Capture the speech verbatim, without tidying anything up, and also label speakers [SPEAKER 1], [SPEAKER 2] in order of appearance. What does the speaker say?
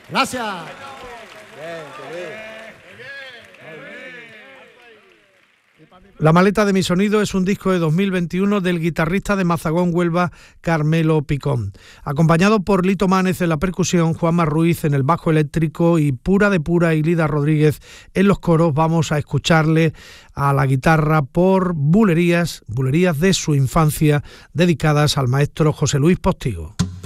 [SPEAKER 1] Gracias.
[SPEAKER 2] La maleta de mi sonido es un disco de dos mil veintiuno del guitarrista de Mazagón, Huelva, Carmelo Picón. Acompañado por Lito Mánez en la percusión, Juanma Ruiz en el bajo eléctrico y Pura de Pura y Lida Rodríguez en los coros, vamos a escucharle a la guitarra por bulerías, bulerías de su infancia dedicadas al maestro José Luis Postigo.